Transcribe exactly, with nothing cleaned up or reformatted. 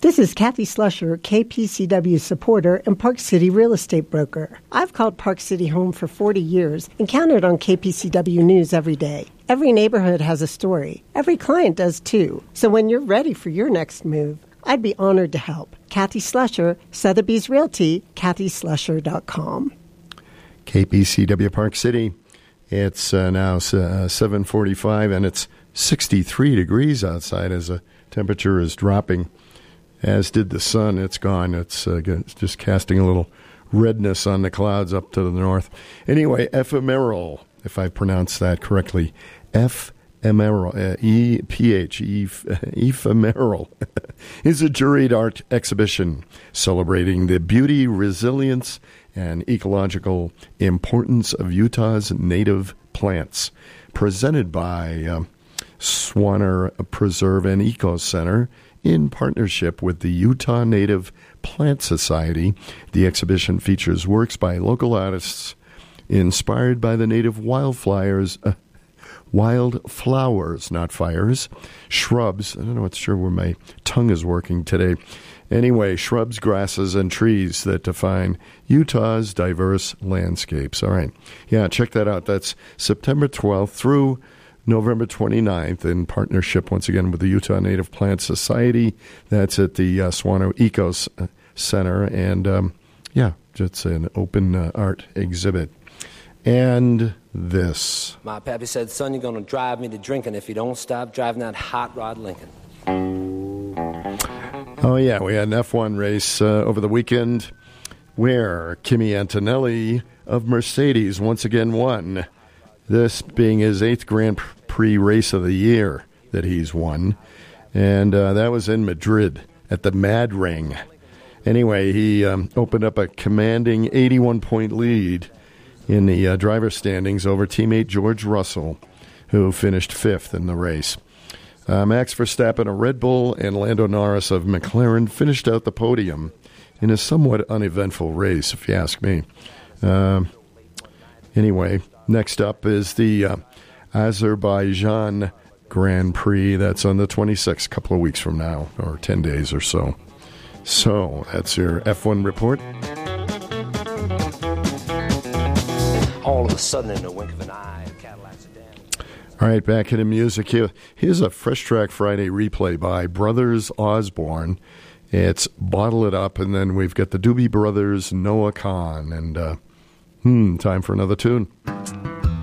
This is Kathy Slusher, K P C W supporter and Park City real estate broker. I've called Park City home for forty years and counted on K P C W News every day. Every neighborhood has a story. Every client does too. So when you're ready for your next move, I'd be honored to help. Kathy Slusher, Sotheby's Realty, kathy slusher dot com. K P C W Park City. It's uh, now uh, seven forty-five and it's sixty-three degrees outside as the temperature is dropping. As did the sun. It's gone. It's, uh, it's just casting a little redness on the clouds up to the north. Anyway, Ephemeral, if I pronounced that correctly, Ephemeral, uh, E P H, Ephemeral, is a juried art exhibition celebrating the beauty, resilience, and ecological importance of Utah's native plants, presented by uh, Swanner Preserve and Eco Center in partnership with the Utah Native Plant Society. The exhibition features works by local artists inspired by the native wildflowers, uh, wildflowers, not fires, shrubs. I don't know what's sure where my tongue is working today. Anyway, shrubs, grasses, and trees that define Utah's diverse landscapes. All right. Yeah, check that out. That's September twelfth through November twenty-ninth in partnership, once again, with the Utah Native Plant Society. That's at the uh, Swanner Eco Center. And, um, yeah, it's an open uh, art exhibit. And this. My pappy said, son, you're going to drive me to drinking if you don't stop driving that hot rod Lincoln. Oh, yeah, we had an F one race uh, over the weekend where Kimi Antonelli of Mercedes once again won. This being his eighth Grand Prix race of the year that he's won. And uh, that was in Madrid at the Mad Ring. Anyway, he um, opened up a commanding eighty-one point lead in the uh, driver standings over teammate George Russell, who finished fifth in the race. Uh, Max Verstappen of Red Bull and Lando Norris of McLaren finished out the podium in a somewhat uneventful race, if you ask me. Uh, anyway, next up is the uh, Azerbaijan Grand Prix. That's on the twenty-sixth, a couple of weeks from now, or ten days or so. So that's your F one report. All of a sudden, in a wink of an eye, Cadillac's a damn. All right, back into music here. Here's a Fresh Track Friday replay by Brothers Osborne. It's Bottle It Up, and then we've got the Doobie Brothers, Noah Khan, and uh, hmm, time for another tune.